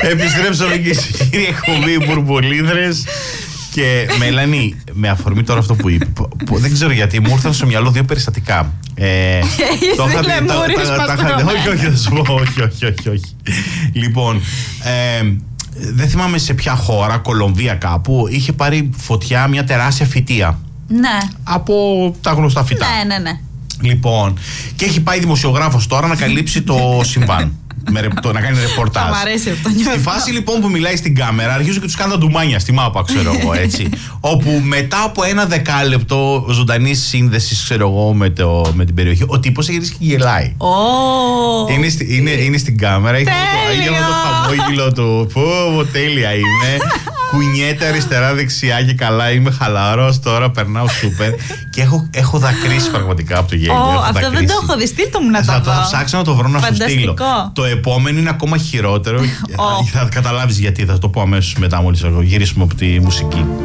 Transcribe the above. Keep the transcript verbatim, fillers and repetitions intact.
Επιστρέψαμε και στην κύρια εκπομπή Μπουρμπολίδρες. Και Μελανή, με αφορμή τώρα αυτό που είπε, που, που, δεν ξέρω γιατί μου ήρθαν στο μυαλό δύο περιστατικά. Ε, το είχα δει. Όχι, όχι, θα σου πω. Όχι, όχι, όχι, όχι. Λοιπόν, ε, δεν θυμάμαι σε ποια χώρα, Κολομβία κάπου, είχε πάρει φωτιά μια τεράστια φυτεία. Ναι. Από τα γνωστά φυτά. Ναι, ναι, ναι. Λοιπόν, και έχει πάει δημοσιογράφος τώρα να καλύψει το συμβάν. Με, το, να κάνει ρεπορτάζ. Θα μ' αρέσει αυτό, νιώθω. Στη φάση λοιπόν που μιλάει στην κάμερα, αρχίζουν και τους κάνουν τα ντουμάνια στη μάπα, ξέρω εγώ, έτσι. Όπου μετά από ένα δεκάλεπτο ζωντανή σύνδεση, ξέρω εγώ, με, το, με την περιοχή, ο τύπος έχει και γελάει. Oh. Είναι, στη, είναι, είναι στην κάμερα, έχει αυτό το χαμόγελο του. Πω, τέλεια είμαι. Κουνιέται αριστερά-δεξιά και καλά, είμαι χαλαρός τώρα, περνάω σούπερ. Και έχω, έχω δακρύσει πραγματικά από το γέλιο. Oh, αυτό δακρύσει. Δεν το έχω δει. Στείλ το μου να το θα δω. Θα ψάξω να το βρω να σου στείλω. Το επόμενο είναι ακόμα χειρότερο. Oh. Θα καταλάβεις γιατί, θα το πω αμέσως μετά, μόλις γυρίσουμε από τη μουσική.